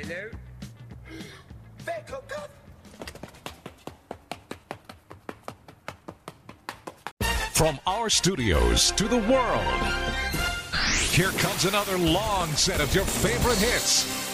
Hello? From our studios to the world, here comes another long set of your favorite hits